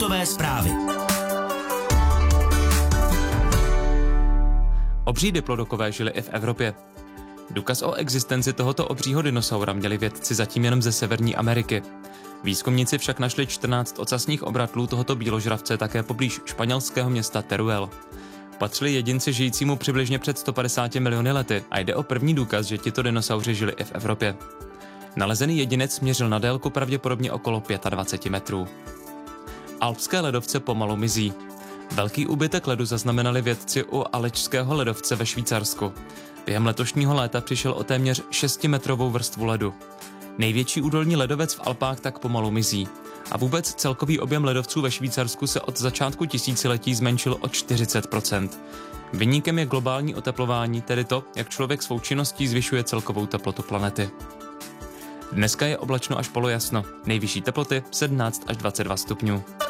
Světové zprávy. Obří diplodokové žili i v Evropě. Důkaz o existenci tohoto obřího dinosaura měli vědci zatím jenom ze Severní Ameriky. Výzkumníci však našli 14 ocasních obratlů tohoto bíložravce také poblíž španělského města Teruel. Patřili jedinci žijícímu přibližně před 150 miliony lety a jde o první důkaz, že tito dinosauři žili i v Evropě. Nalezený jedinec měřil na délku pravděpodobně okolo 25 metrů. Alpské ledovce pomalu mizí. Velký úbytek ledu zaznamenali vědci u Alečského ledovce ve Švýcarsku. Během letošního léta přišel o téměř 6metrovou vrstvu ledu. Největší údolní ledovec v Alpách tak pomalu mizí. A vůbec celkový objem ledovců ve Švýcarsku se od začátku tisíciletí zmenšil o 40%. Viníkem je globální oteplování, tedy to, jak člověk svou činností zvyšuje celkovou teplotu planety. Dneska je oblačno až polojasno, nejvyšší teploty 17 až 22 stupňů.